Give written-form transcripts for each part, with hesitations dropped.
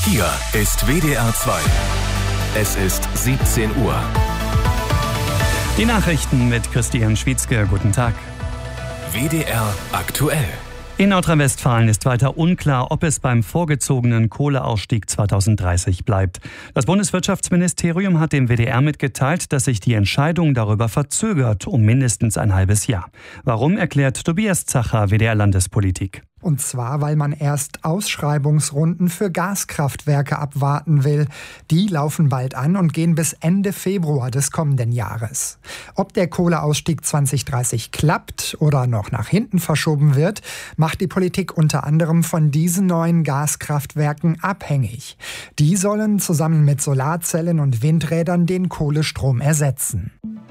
Hier ist WDR 2. Es ist 17 Uhr. Die Nachrichten mit Christian Schwietzke. Guten Tag. WDR aktuell. In Nordrhein-Westfalen ist weiter unklar, ob es beim vorgezogenen Kohleausstieg 2030 bleibt. Das Bundeswirtschaftsministerium hat dem WDR mitgeteilt, dass sich die Entscheidung darüber verzögert um mindestens ein halbes Jahr. Warum, erklärt Tobias Zacher, WDR-Landespolitik. Und zwar, weil man erst Ausschreibungsrunden für Gaskraftwerke abwarten will. Die laufen bald an und gehen bis Ende Februar des kommenden Jahres. Ob der Kohleausstieg 2030 klappt oder noch nach hinten verschoben wird, macht die Politik unter anderem von diesen neuen Gaskraftwerken abhängig. Die sollen zusammen mit Solarzellen und Windrädern den Kohlestrom ersetzen.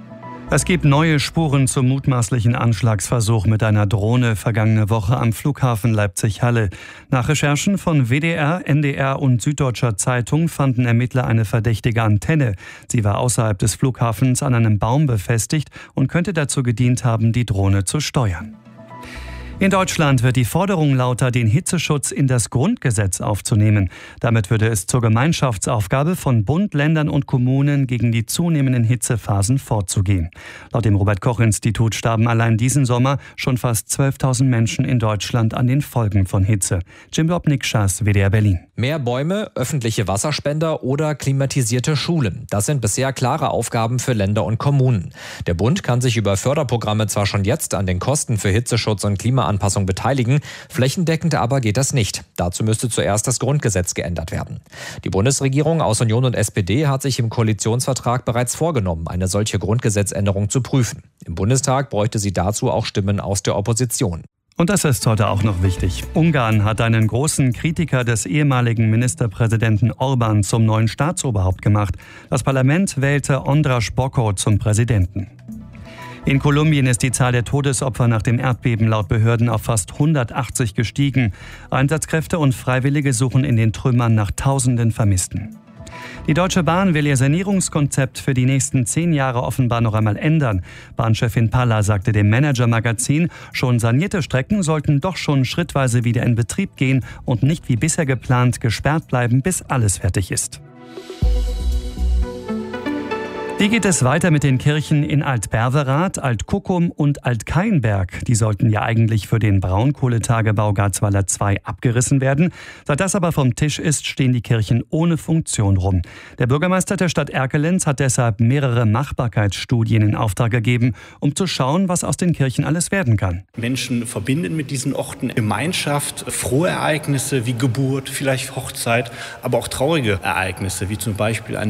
Es gibt neue Spuren zum mutmaßlichen Anschlagsversuch mit einer Drohne vergangene Woche am Flughafen Leipzig-Halle. Nach Recherchen von WDR, NDR und Süddeutscher Zeitung fanden Ermittler eine verdächtige Antenne. Sie war außerhalb des Flughafens an einem Baum befestigt und könnte dazu gedient haben, die Drohne zu steuern. In Deutschland wird die Forderung lauter, den Hitzeschutz in das Grundgesetz aufzunehmen. Damit würde es zur Gemeinschaftsaufgabe von Bund, Ländern und Kommunen, gegen die zunehmenden Hitzephasen vorzugehen. Laut dem Robert-Koch-Institut starben allein diesen Sommer schon fast 12.000 Menschen in Deutschland an den Folgen von Hitze. Jim Lobnick-Schaas, WDR Berlin. Mehr Bäume, öffentliche Wasserspender oder klimatisierte Schulen. Das sind bisher klare Aufgaben für Länder und Kommunen. Der Bund kann sich über Förderprogramme zwar schon jetzt an den Kosten für Hitzeschutz und Klimaanpassung beteiligen, flächendeckend aber geht das nicht. Dazu müsste zuerst das Grundgesetz geändert werden. Die Bundesregierung aus Union und SPD hat sich im Koalitionsvertrag bereits vorgenommen, eine solche Grundgesetzänderung zu prüfen. Im Bundestag bräuchte sie dazu auch Stimmen aus der Opposition. Und das ist heute auch noch wichtig. Ungarn hat einen großen Kritiker des ehemaligen Ministerpräsidenten Orbán zum neuen Staatsoberhaupt gemacht. Das Parlament wählte András Bokor zum Präsidenten. In Kolumbien ist die Zahl der Todesopfer nach dem Erdbeben laut Behörden auf fast 180 gestiegen. Einsatzkräfte und Freiwillige suchen in den Trümmern nach Tausenden Vermissten. Die Deutsche Bahn will ihr Sanierungskonzept für die nächsten 10 Jahre offenbar noch einmal ändern. Bahnchefin Palla sagte dem Manager-Magazin, schon sanierte Strecken sollten doch schon schrittweise wieder in Betrieb gehen und nicht wie bisher geplant gesperrt bleiben, bis alles fertig ist. Wie geht es weiter mit den Kirchen in Alt-Berverath, Alt-Kuckum und Alt-Kainberg? Die sollten ja eigentlich für den Braunkohletagebau Garzweiler 2 abgerissen werden. Seit das aber vom Tisch ist, stehen die Kirchen ohne Funktion rum. Der Bürgermeister der Stadt Erkelenz hat deshalb mehrere Machbarkeitsstudien in Auftrag gegeben, um zu schauen, was aus den Kirchen alles werden kann. Menschen verbinden mit diesen Orten Gemeinschaft, frohe Ereignisse wie Geburt, vielleicht Hochzeit, aber auch traurige Ereignisse, wie zum Beispiel eine